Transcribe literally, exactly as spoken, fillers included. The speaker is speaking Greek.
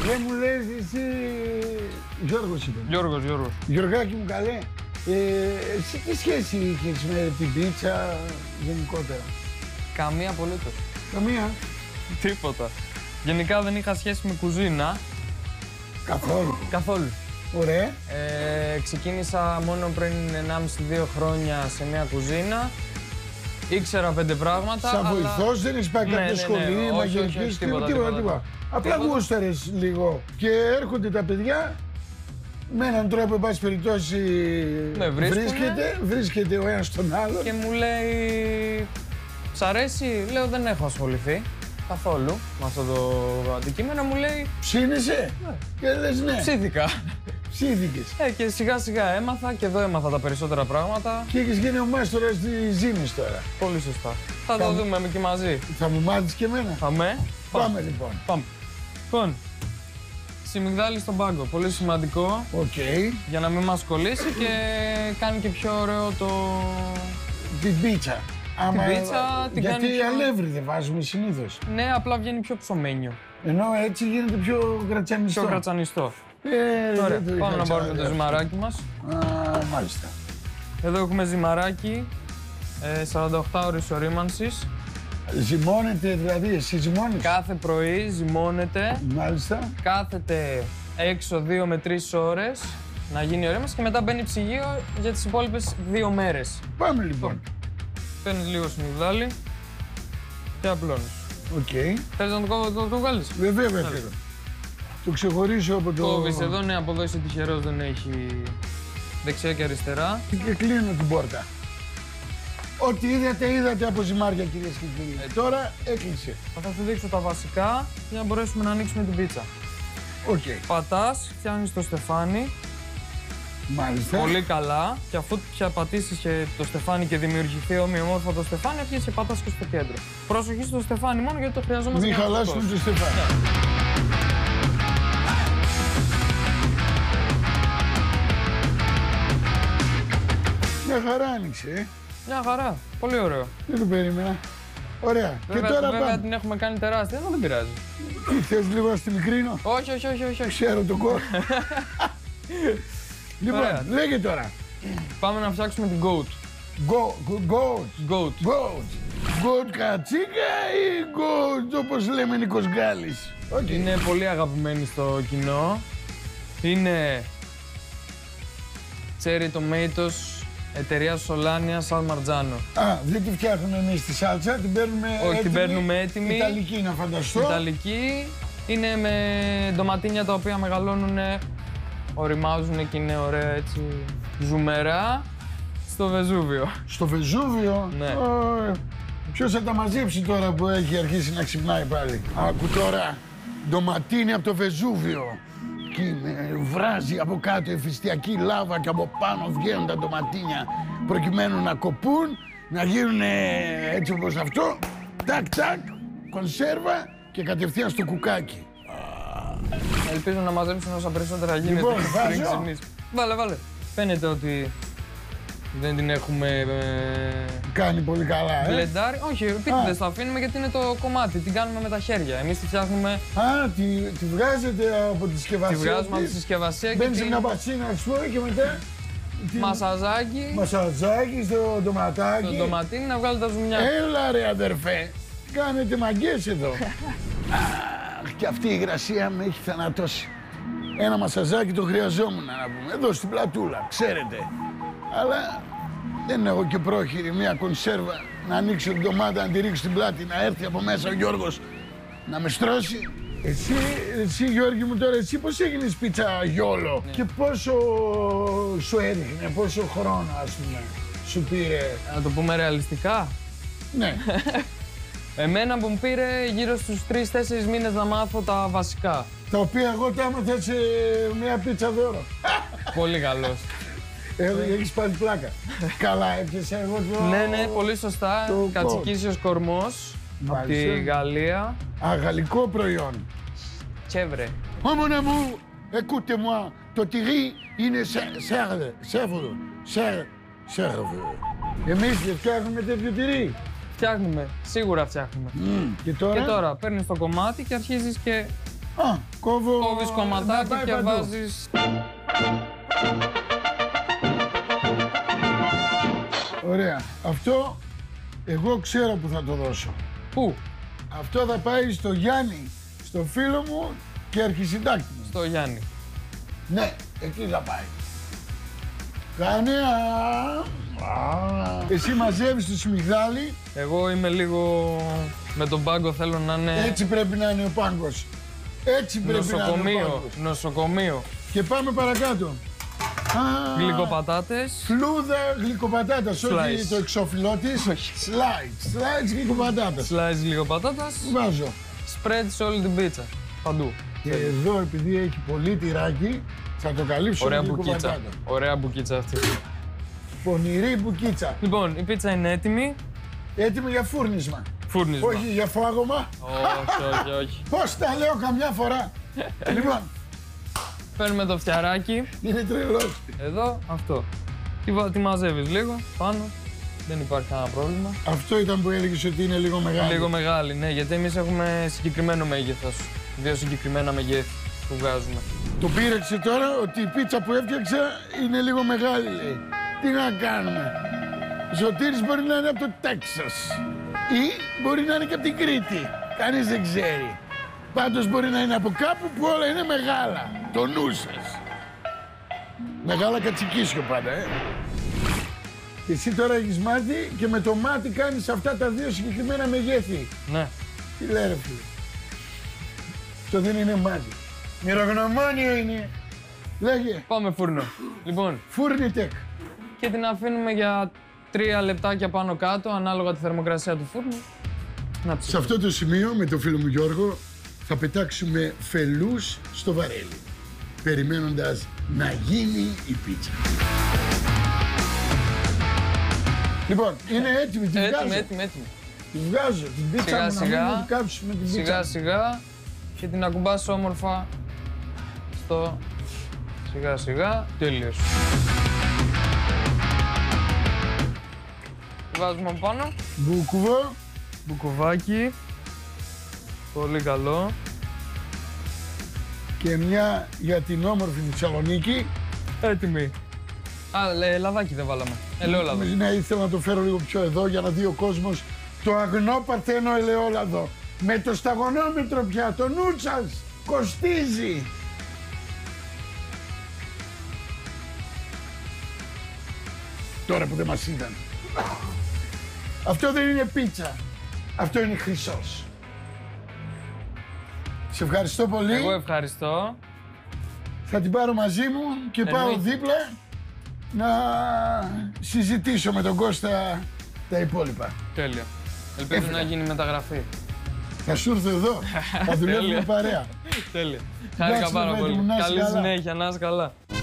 Δεν μου λες εσύ... Γιώργος είπε. Γιώργος, Γιώργος. Γιωργάκη μου καλέ. Ε, εσύ τι σχέση είχες με την πίτσα γενικότερα? Καμία απολύτως. Καμία. Τίποτα. Γενικά δεν είχα σχέση με κουζίνα. Καθόλου. Καθόλου. Ωραία. Ε, ξεκίνησα μόνο πριν ενάμιση δύο χρόνια σε μια κουζίνα. Ήξερα πέντε πράγματα. Σαν αλλά... βοηθός δεν έχεις πάει ναι, κάποια ναι, ναι, σχολή, όχι, μαγειρικής, όχι, όχι, τίποτα, τίποτα, τίποτα, τίποτα. Απλά Τίποτα. γούσταρες λίγο και έρχονται τα παιδιά με έναν τρόπο, εν πάση περιπτώσει, Με βρίσκουνε. βρίσκεται, βρίσκεται ο ένας τον άλλο. Και μου λέει, σ' αρέσει? Λέω, δεν έχω ασχοληθεί καθόλου με αυτό το αντικείμενο. Μου λέει, Ψήνεσαι ναι. Και λες ναι, ψήθηκα. ψήθηκες. Ε, και σιγά σιγά έμαθα και εδώ έμαθα τα περισσότερα πράγματα. Και έχεις γίνει ο μάστορας της ζύμης τώρα. Πολύ σωστά. Θα Πάμε. το δούμε και μαζί. Θα μου μάθεις και εμένα. Πάμε. Πάμε λοιπόν. Πάμε. Λοιπόν, σιμιγδάλι στον πάγκο. Πολύ σημαντικό Οκ. για να μην μας κολλήσει και κάνει και πιο ωραίο το... Την πίτσα. Άμα... πίτσα την Γιατί κάνει πιο- αλεύρι δεν βάζουμε συνήθως. Ναι, απλά βγαίνει πιο ψωμένιο. Ενώ έτσι γίνεται πιο γρατσανιστό. Πιο κρατσανιστό. Ε, Ωραία, δεν το πάμε είχα να πάρουμε το ξαναδεί. ζυμαράκι μας. Α, μάλιστα. Εδώ έχουμε ζυμαράκι ε, σαράντα οκτώ ώρες ορίμανσης. Ζυμώνεται, δηλαδή εσύ ζυμώνεις. Κάθε πρωί ζυμώνεται, Μάλιστα. κάθεται έξω δύο με τρεις ώρες να γίνει η ορίμανση και μετά μπαίνει ψυγείο για τις υπόλοιπες δύο μέρες. Πάμε λοιπόν. Παίρνεις λίγο σιμιγδάλι και απλώνεις. Οκ. Θέλεις να το, κόβω- το, το βγάλεις? Βέβαια, βέβαια. Το ξεχωρίσω από το... Κόβεις εδώ, ναι, από εδώ είσαι τυχερός, δεν έχει δεξιά και αριστερά. Και κλείνω την πόρτα. Ό,τι είδατε, είδατε από ζυμάρια, κυρίες και κύριοι. Ε, τώρα έκλεισε. Θα σου δείξω τα βασικά για να μπορέσουμε να ανοίξουμε την πίτσα. Οκ. Πατάς, φτιάχνεις το στεφάνι, Μάλιστα. πολύ καλά, και αφού πια πατήσεις και το στεφάνι και δημιουργηθεί ομοιομόρφα το στεφάνι, αρχίζεις και πατάς και στο κέντρο. Προσοχή στο στεφάνι μόνο γιατί το χρειαζόμαστε. Μην για να χαλάσουν φουσκώσει. το στεφάνι. Μια χαρά άνοιξε, ε. Μια χαρά, πολύ ωραίο. Δεν το περίμενα. Ωραία. Βέβαια, και τώρα βέβαια πάμε. την έχουμε κάνει τεράστια, αλλά δεν πειράζει. Τι θες λίγο να στη μικρύνω. Όχι, όχι, όχι, όχι. όχι. Ξέρω τον κόσμο. Λοιπόν, Ωραία. λέγε τώρα. Πάμε να φτιάξουμε την goat. Go, go, goat. Goat. Goat. Goat κατσίκα ή goat όπως λέμε Νίκος Γκάλης. Οκ. Είναι πολύ αγαπημένη στο κοινό. Είναι cherry tomatoes, εταιρεία Solania San Marzano. Α, δεν τη φτιάχνουμε εμείς τη σάλτσα, την παίρνουμε Όχι, την έτοιμη. παίρνουμε έτοιμη. Ιταλική να φανταστώ. Ιταλική. Είναι με ντοματίνια τα οποία μεγαλώνουν, οριμάζουν και είναι ωραία έτσι ζουμερά στο Βεζούβιο. Στο Βεζούβιο. Ναι. Ε, ποιος θα τα μαζέψει τώρα που έχει αρχίσει να ξυπνάει πάλι. Άκου τώρα, ντοματίνι από το Βεζούβιο. Και είναι- βράζει από κάτω εφιστιακή λάβα και από πάνω βγαίνουν τα ντοματίνια προκειμένου να κοπούν, να γίνουν έτσι όπως αυτό. Τάκ, τάκ, κονσέρβα και κατευθείαν στο κουκάκι. Ελπίζω να μαζέψουν όσα περισσότερα γίνεται Λοιπόν, πριν βάζω. ξυπνήσει. Βάλε, βάλε. Φαίνεται ότι δεν την έχουμε ε, Κάνει πολύ καλά, ε. μπλεντάρει. Όχι, επίτηδες τα αφήνουμε γιατί είναι το κομμάτι. Την κάνουμε με τα χέρια. Εμείς τη φτιάχνουμε, Α, τη, τη βγάζετε από τη συσκευασία. τη βγάζουμε από τη της, συσκευασία και Μπαίνει σε την μια μπατσίνα, ας πούμε, και μετά. τη- μασαζάκι, Μασαζάκι στο ντοματάκι. το ντοματίνι να βγάλει τα ζουμιά. Έλα ρε αδερφέ, κάνετε μαγκές εδώ. Αχ, και αυτή η υγρασία με έχει θανατώσει. Ένα μασαζάκι το χρειαζόμουν να πούμε, εδώ στην πλατούλα, ξέρετε. Αλλά δεν έχω και πρόχειρη μια κονσέρβα να ανοίξω την ντομάτα, να τη ρίξω στην πλάτη, να έρθει από μέσα ο Γιώργος να με στρώσει. Εσύ, εσύ Γιώργη μου τώρα, εσύ πώς έγινες πίτσα γιόλο και πόσο σου έριχνε, πόσο χρόνο ας πούμε σου πήρε. Να το πούμε ρεαλιστικά. Ναι. Εμένα που μου πήρε γύρω στους τρεις τέσσερις μήνες να μάθω τα βασικά. Τα οποία εγώ τα έμαθα σε μια πίτσα δώρο. Πολύ καλός. Ε, έχεις πάλι πλάκα. Καλά, έπιασα εγώ το... Ναι, ναι, πολύ σωστά. το Κατσικίσιος κορμός από Μάλιστα. τη Γαλλία. Α, γαλλικό προϊόν. Τσέβρε. Ω mon amour, écoutez-moi, το τυρί είναι σέρβε, σέρβε, σέρβε. Εμείς δεν φτιάχνουμε τέτοιο τυρί. Φτιάχνουμε, σίγουρα φτιάχνουμε. Μμμ. Και τώρα, Και τώρα παίρνεις το κομμάτι και αρχίζεις και Α, κόβω... Κόβεις να κομματάκι πάει και παντού. βάζεις... Ωραία. Αυτό εγώ ξέρω που θα το δώσω. Πού? Αυτό θα πάει στο Γιάννη, στο φίλο μου και αρχισυντάκτη μου. Στο Γιάννη. Ναι, εκεί θα πάει. Κάνε α, α. Εσύ μαζεύεις το σμιγδάλι, Εγώ είμαι λίγο... Με τον πάγκο θέλω να είναι... έτσι πρέπει να είναι ο πάγκος. Έτσι πρέπει να είναι ο Νοσοκομείο. πάγκος. Νοσοκομείο. Και πάμε παρακάτω. Α, Γλυκοπατάτες. Φλούδα γλυκοπατάτας, όχι Slice. το εξώφυλλό της. Slice, slice γλυκοπατάτας. Slice γλυκοπατάτας. Βάζω. Spread σε όλη την πίτσα. Παντού. Και εδώ επειδή έχει πολύ τυράκι, θα το καλύψω Ωραία με μπουκίτσα. γλυκοπατάτα. Ωραία μπουκίτσα αυτή. Πονηρή μπουκίτσα. Λοιπόν, η πίτσα είναι έτοιμη. Έτοιμη για φούρνισμα. Φούρνισμα. Όχι για φάγωμα. όχι, όχι, όχι. Πώς τα λέω καμιά φορά. Λοιπόν, Παίρνουμε το φτιαράκι. είναι τρελός. Εδώ, αυτό. Τι, βα- τι μαζεύεις λίγο, πάνω. Δεν υπάρχει κανένα πρόβλημα. Αυτό ήταν που έλεγες ότι είναι λίγο μεγάλο. Λίγο μεγάλη, ναι, γιατί εμείς έχουμε συγκεκριμένο μέγεθος. Δύο συγκεκριμένα μεγέθη που βγάζουμε. Το πήρεξε τώρα ότι η πίτσα που έφτιαξα είναι λίγο μεγάλη, λέει. Τι να κάνουμε. Ο Σωτήρης μπορεί να είναι από το Τέξας ή μπορεί να είναι και από την Κρήτη. Κανείς δεν ξέρει. Πάντως μπορεί να είναι από κάπου που όλα είναι μεγάλα. Το νου σας. Μεγάλα κατσικίσιο πάντα, ε. Και εσύ τώρα έχεις μάθει και με το μάτι κάνεις αυτά τα δύο συγκεκριμένα μεγέθη. Ναι. Τι λέει ρε φίλε. Αυτό δεν είναι μάτι. Μυρογνωμόνιο είναι. Λέγε. Πάμε φούρνο. Λοιπόν, Φούρνιτεκ. και την αφήνουμε για τρία λεπτάκια πάνω κάτω, ανάλογα τη θερμοκρασία του φούρνου. Να Σε αυτό το σημείο με τον φίλο μου Γιώργο θα πετάξουμε φελούς στο βαρέλι, περιμένοντας να γίνει η πίτσα. Λοιπόν, είναι έτοιμη, την Έτοιμη, βγάζω. έτοιμη, έτοιμη. Την βγάζω, την πίτσα Σιγά, μου να σιγά. μην την κάψουμε την Σιγά πίτσα. σιγά και την ακουμπάς όμορφα στο σιγά σιγά. Τέλειος. Τη βάζουμε από πάνω. Μπουκουβό. Μπουκοβάκι. Πολύ καλό. Και μια για την όμορφη Θεσσαλονίκη. Έτοιμη. Α, λε, λαδάκι δεν βάλαμε. Ελαιόλαδο. Ναι, ήθελα να το φέρω λίγο πιο εδώ για να δει ο κόσμος το αγνό παρθένο ελαιόλαδο. Με το σταγονόμετρο πια, το νου σας κοστίζει. Τώρα που δεν μας είδαν. Αυτό δεν είναι πίτσα. Αυτό είναι χρυσός. Σε ευχαριστώ πολύ. Εγώ ευχαριστώ. Θα την πάρω μαζί μου και πάω Εννοείται. δίπλα να συζητήσω με τον Κώστα τα υπόλοιπα. Τέλεια. Ελπίζω Έφυγα. να γίνει μεταγραφή. Θα σου έρθω εδώ. Θα δουλεύουμε Τέλεια. παρέα. Τέλεια. Χάρηκα πάρα παιδί πολύ. μου, να είσαι Καλή καλά. συνέχεια, να είσαι καλά.